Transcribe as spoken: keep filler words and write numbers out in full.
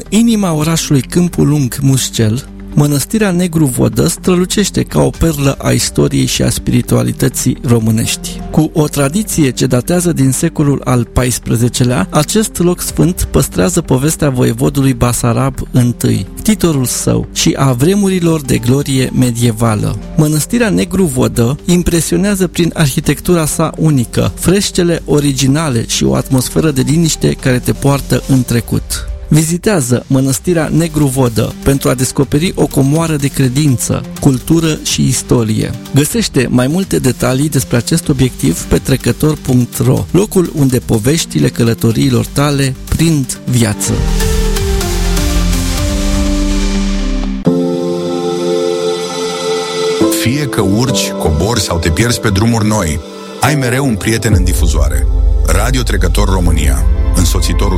inima orașului Câmpul Lung Mușcel, Mănăstirea Negru Vodă strălucește ca o perlă a istoriei și a spiritualității românești. Cu o tradiție ce datează din secolul al paisprezecelea, acest loc sfânt păstrează povestea voievodului Basarab I, titorul său, și a vremurilor de glorie medievală. Mănăstirea Negru Vodă impresionează prin arhitectura sa unică, freșcele originale și o atmosferă de liniște care te poartă în trecut. Vizitează Mănăstirea Negru Vodă pentru a descoperi o comoară de credință, cultură și istorie. Găsește mai multe detalii despre acest obiectiv pe trecător punct ro, locul unde poveștile călătoriilor tale prind viață. Fie că urci, cobori sau te pierzi pe drumuri noi, ai mereu un prieten în difuzoare. Radio Trecător România, însoțitorul